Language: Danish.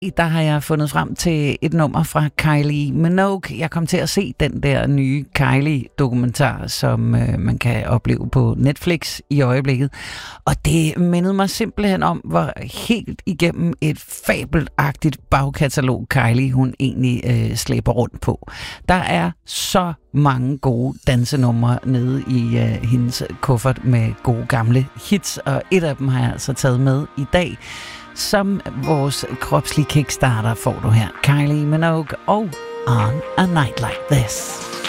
der har jeg fundet frem til et nummer fra Kylie Minogue. Jeg kom til at se den der nye Kylie-dokumentar, som man kan opleve på Netflix i øjeblikket. Og det mindede mig simpelthen om, hvor helt igennem et fabelagtigt bagkatalog Kylie, hun egentlig slæber rundt på. Der er så mange gode dansenumre nede i hendes kuffert med gode gamle hits, og et af dem har jeg altså taget med i dag. Som vores kropslige kickstarter får du her Kylie Minogue og On a Night Like This.